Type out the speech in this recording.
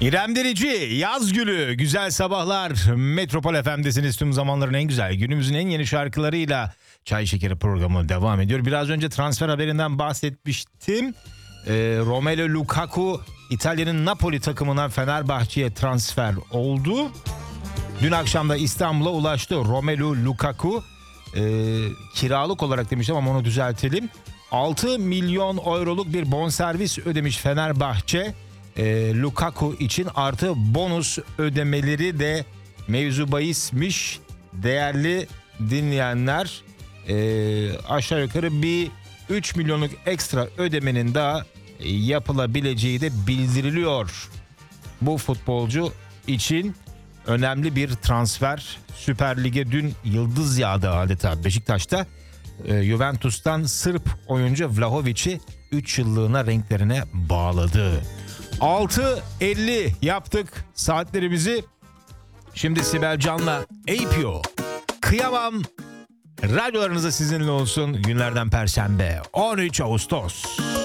İrem Derici, Yaz Gülü, güzel sabahlar. Metropol FM'desiniz, tüm zamanların en güzel, günümüzün en yeni şarkılarıyla Çay Şekeri programı devam ediyor. Biraz önce transfer haberinden bahsetmiştim. Romelu Lukaku İtalya'nın Napoli takımından Fenerbahçe'ye transfer oldu. Dün akşam da İstanbul'a ulaştı Romelu Lukaku. Kiralık olarak demiştim ama onu düzeltelim. 6 milyon euroluk bir bonservis ödemiş Fenerbahçe. Lukaku için artı bonus ödemeleri de mevzu bahismiş. Değerli dinleyenler, aşağı yukarı bir 3 milyonluk ekstra ödemenin daha yapılabileceği de bildiriliyor. Bu futbolcu için önemli bir transfer. Süper Lig'e dün yıldız yağdı adeta Beşiktaş'ta. Juventus'tan Sırp oyuncu Vlahovic'i 3 yıllığına renklerine bağladı. 6.50 yaptık saatlerimizi. Şimdi Sibel Can'la APO. Kıyamam. Radyolarınızda sizinle olsun. Günlerden Perşembe 13 Ağustos.